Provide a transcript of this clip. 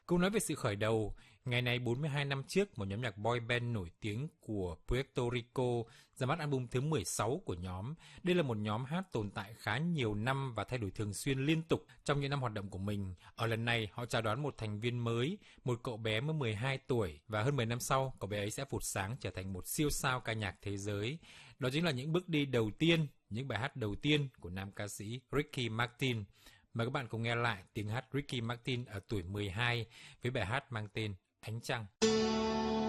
Cũng nói về sự khởi đầu, ngày này 42 năm trước, một nhóm nhạc boy band nổi tiếng của Puerto Rico ra mắt album thứ 16 của nhóm. Đây là một nhóm hát tồn tại khá nhiều năm và thay đổi thường xuyên liên tục trong những năm hoạt động của mình. Ở lần này, họ chào đón một thành viên mới, một cậu bé mới 12 tuổi, và hơn 10 năm sau, cậu bé ấy sẽ vụt sáng trở thành một siêu sao ca nhạc thế giới. Đó chính là những bước đi đầu tiên, những bài hát đầu tiên của nam ca sĩ Ricky Martin. Mời các bạn cùng nghe lại tiếng hát Ricky Martin ở tuổi 12 với bài hát mang tên Ánh Trăng.